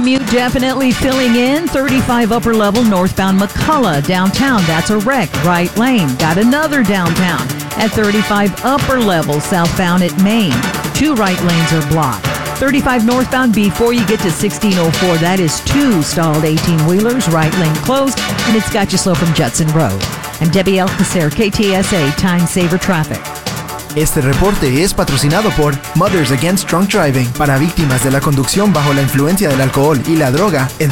commute definitely filling in. 35 upper level northbound McCullough. Downtown, that's a wreck. Right lane. Got another downtown. At 35 upper level southbound at Main. 2 right lanes are blocked. 35 northbound before you get to 1604. That is 2 stalled 18-wheelers. Right lane closed. And it's got you slow from Judson Road. I'm Debbie Alcacer, KTSA Time Saver Traffic. Este reporte es patrocinado por Mothers Against Drunk Driving para víctimas de la conducción bajo la influencia del alcohol y la droga en